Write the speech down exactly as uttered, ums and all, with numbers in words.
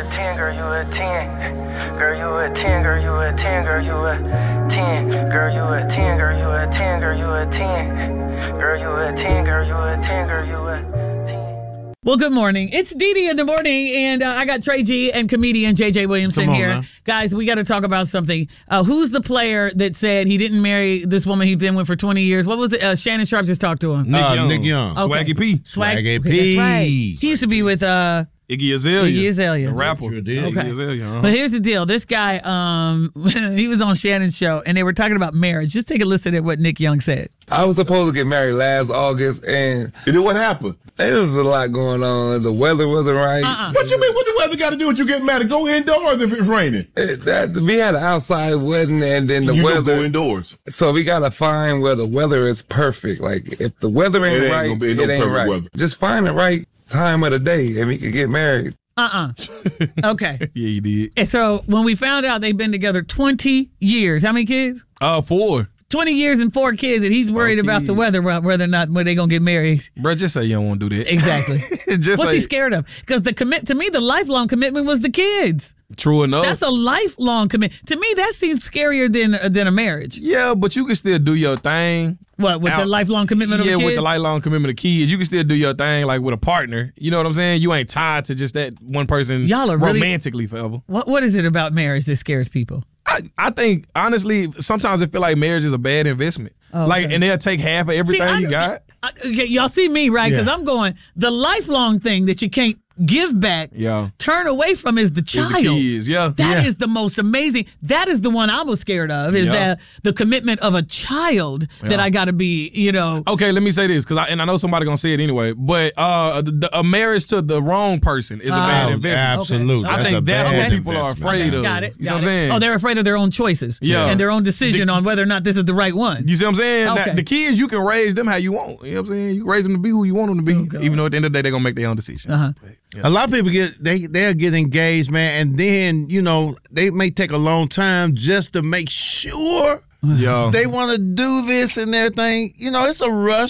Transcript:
ten, girl, you a ten. Girl, you a ten, girl, you a ten, girl, you a ten. Girl, you a ten, girl, you a ten, girl, you a ten. Girl, you a ten, girl, you a ten, girl, you a ten. Well, good morning. It's Dee Dee in the morning, and uh, I got Trey G and comedian J J Williamson on, here. man. Guys, we got to talk about something. Uh, who's the player that said he didn't marry this woman he's been with for twenty years? What was it? Uh, Shannon Sharp just talked to him. Nick Uh, Young. Nick Young. Okay. Swaggy P. Swag- Swaggy okay, P. That's right. He used to be with uh, Iggy Azalea. Iggy Azalea. The rapper. Sure did. Okay. Iggy Azalea. Uh-huh. But here's the deal. This guy, um, he was on Shannon's show, and they were talking about marriage. Just take a listen at what Nick Young said. I was supposed to get married last August, and And then what happened? there was a lot going on. The weather wasn't right. Uh-uh. What you mean? What the weather got to do with you getting married? Go indoors if it's raining. It- that, we had an outside wedding, and then the you gonna weather. go indoors. So we gotta find where the weather is perfect. Like if the weather ain't, It ain't right, gonna be no it ain't perfect right. weather. Just find the right time of the day, and we could get married. Uh-uh. Okay. Yeah, you did. And so when we found out they've been together twenty years, how many kids? Uh, four. twenty years and four kids, and he's worried Four about the kids. weather, whether or not when they going to get married. Bro, just say you don't want to do that. Exactly. just What's say, he scared of? Because the commit to me, the lifelong commitment was the kids. True enough. That's a lifelong commitment. To me, that seems scarier than than a marriage. yeah, but you can still do your thing. What, with the Out- lifelong commitment of yeah, a kid? with the lifelong commitment of kids, you can still do your thing like with a partner. You know what I'm saying? You ain't tied to just that one person Y'all are really- romantically forever. What What is it about marriage that scares people? I, I think honestly, sometimes I feel like marriage is a bad investment. Oh, Like, okay. and they'll take half of everything See, I- you got. I, okay, y'all see me, right? Because Yeah. I'm going, the lifelong thing that you can't give back, Yeah. turn away from is the Is child. the kids, yeah. That is yeah. the most amazing. That is the one I'm most scared of, is Yeah. that the commitment of a child that Yeah. I got to be, you know. Okay, let me say this, because I, and I know somebody gonna say it anyway. But uh, the, the- a marriage to the wrong person is a bad Oh, investment. Absolutely. Okay. I That's think a that's bad what people are investment. afraid of. Got it. You got know what I'm it. saying? Oh, they're afraid of their own choices. Yeah. And their own decision on whether or not this is the right one. You see what I'm saying? Now, Okay. the kids, you can raise them how you want. You know what I'm saying? You can raise them to be who you want them to be, Oh, God. even though at the end of the day they're gonna make their own decision. Uh-huh. A lot of people get they they'll get engaged, man, and then you know they may take a long time just to make sure Yeah. they want to do this and their thing. You know, it's a rush.